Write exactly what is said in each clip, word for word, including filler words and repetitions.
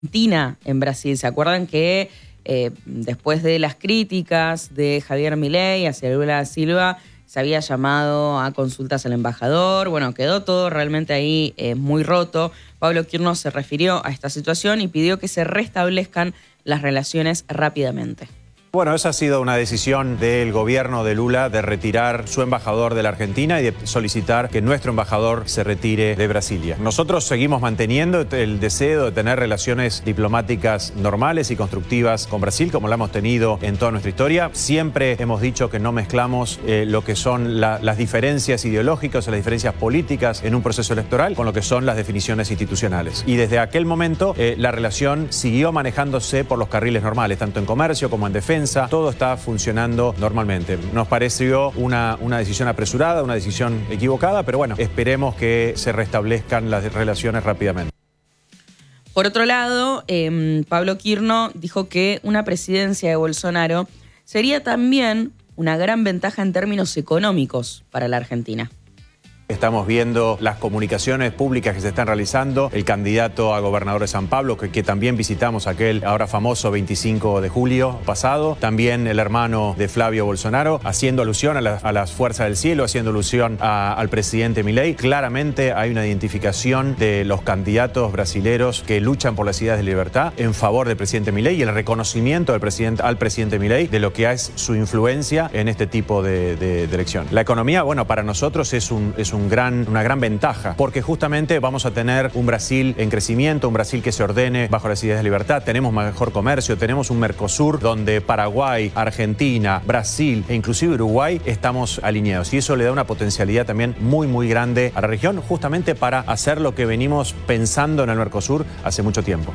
Argentina en Brasil. ¿Se acuerdan que eh, después de las críticas de Javier Milei hacia Lula da Silva se había llamado a consultas al embajador? Bueno, quedó todo realmente ahí eh, muy roto. Pablo Quirno se refirió a esta situación y pidió que se restablezcan las relaciones rápidamente. Bueno, esa ha sido una decisión del gobierno de Lula de retirar su embajador de la Argentina y de solicitar que nuestro embajador se retire de Brasilia. Nosotros seguimos manteniendo el deseo de tener relaciones diplomáticas normales y constructivas con Brasil, como la hemos tenido en toda nuestra historia. Siempre hemos dicho que no mezclamos eh, lo que son la, las diferencias ideológicas o las diferencias políticas en un proceso electoral con lo que son las definiciones institucionales. Y desde aquel momento eh, la relación siguió manejándose por los carriles normales, tanto en comercio como en defensa. Todo está funcionando normalmente. Nos pareció una, una decisión apresurada, una decisión equivocada, pero bueno, esperemos que se restablezcan las relaciones rápidamente. Por otro lado, eh, Pablo Quirno dijo que una presidencia de Bolsonaro sería también una gran ventaja en términos económicos para la Argentina. Estamos viendo las comunicaciones públicas que se están realizando, el candidato a gobernador de San Pablo, que, que también visitamos aquel ahora famoso veinticinco de julio pasado, también el hermano de Flavio Bolsonaro, haciendo alusión a, la, a las fuerzas del cielo, haciendo alusión a, al presidente Milei. Claramente hay una identificación de los candidatos brasileros que luchan por las ideas de libertad en favor del presidente Milei y el reconocimiento del presidente, al presidente Milei de lo que es su influencia en este tipo de, de, de elección. La economía, bueno, para nosotros es un, es un Un gran, una gran ventaja, porque justamente vamos a tener un Brasil en crecimiento, un Brasil que se ordene bajo las ideas de libertad, tenemos mejor comercio, tenemos un Mercosur donde Paraguay, Argentina, Brasil e inclusive Uruguay estamos alineados y eso le da una potencialidad también muy muy grande a la región, justamente para hacer lo que venimos pensando en el Mercosur hace mucho tiempo.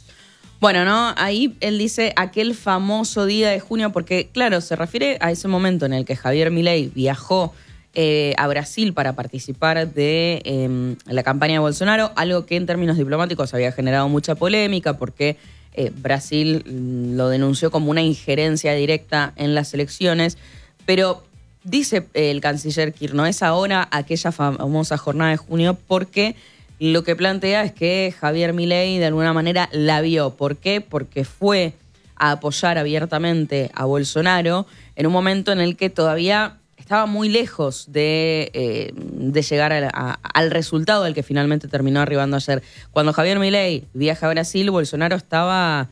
Bueno, ¿no? Ahí él dice aquel famoso día de junio, porque claro, se refiere a ese momento en el que Javier Milei viajó Eh, a Brasil para participar de eh, la campaña de Bolsonaro, algo que en términos diplomáticos había generado mucha polémica porque eh, Brasil lo denunció como una injerencia directa en las elecciones, pero dice eh, el canciller Quirno, es ahora aquella famosa jornada de junio porque lo que plantea es que Javier Milei de alguna manera la vio. ¿Por qué? Porque fue a apoyar abiertamente a Bolsonaro en un momento en el que todavía estaba muy lejos de, eh, de llegar a, a, al resultado al que finalmente terminó arribando ayer. Cuando Javier Milei viaja a Brasil, Bolsonaro estaba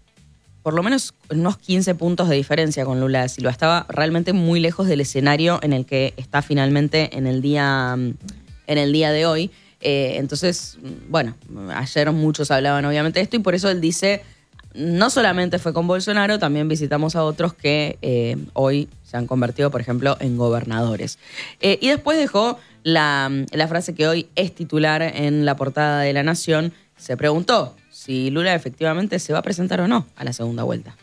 por lo menos unos quince puntos de diferencia con Lula da Silva. Estaba realmente muy lejos del escenario en el que está finalmente en el día, en el día de hoy. Eh, entonces, bueno, ayer muchos hablaban obviamente de esto y por eso él dice, no solamente fue con Bolsonaro, también visitamos a otros que eh, hoy se han convertido, por ejemplo, en gobernadores. Eh, y después dejó la, la frase que hoy es titular en la portada de La Nación. Se preguntó si Lula efectivamente se va a presentar o no a la segunda vuelta.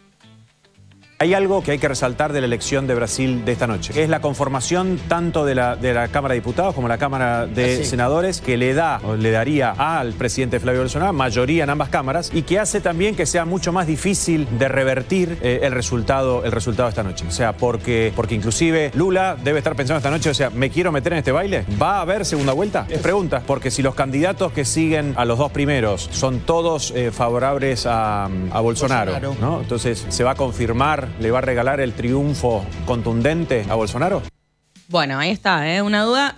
Hay algo que hay que resaltar de la elección de Brasil de esta noche, que es la conformación tanto de la, de la Cámara de Diputados como la Cámara de sí. Senadores, que le da o le daría al presidente Flavio Bolsonaro mayoría en ambas cámaras y que hace también que sea mucho más difícil de revertir eh, el resultado el resultado de esta noche. O sea, porque, porque inclusive Lula debe estar pensando esta noche, o sea, ¿me quiero meter en este baile? ¿Va a haber segunda vuelta? Es pregunta, porque si los candidatos que siguen a los dos primeros son todos eh, favorables a, a Bolsonaro, Bolsonaro, ¿no? Entonces, ¿se va a confirmar? ¿Le va a regalar el triunfo contundente a Bolsonaro? Bueno, ahí está, ¿eh? Una duda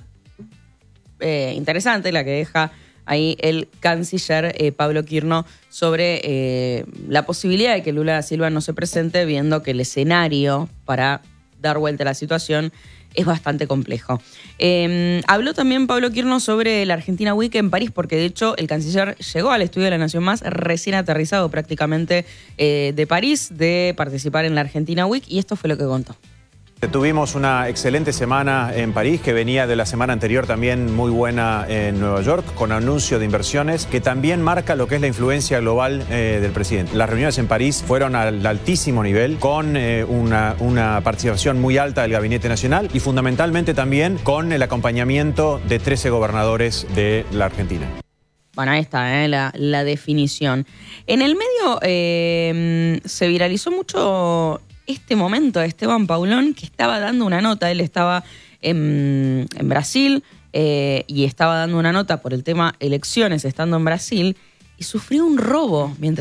eh, interesante la que deja ahí el canciller eh, Pablo Quirno sobre eh, la posibilidad de que Lula da Silva no se presente, viendo que el escenario para dar vuelta a la situación es bastante complejo. Eh, habló también Pablo Quirno sobre la Argentina Week en París, porque de hecho el canciller llegó al estudio de La Nación Más recién aterrizado prácticamente eh, de París, de participar en la Argentina Week, y esto fue lo que contó. Tuvimos una excelente semana en París, que venía de la semana anterior también muy buena en Nueva York, con anuncio de inversiones, que también marca lo que es la influencia global eh, del presidente. Las reuniones en París fueron al altísimo nivel, con eh, una, una participación muy alta del Gabinete Nacional y fundamentalmente también con el acompañamiento de trece gobernadores de la Argentina. Bueno, ahí está, ¿eh? la, la definición. En el medio eh, se viralizó mucho este momento de Esteban Paulón, que estaba dando una nota. Él estaba en, en Brasil eh, y estaba dando una nota por el tema elecciones estando en Brasil, y y sufrió un robo mientras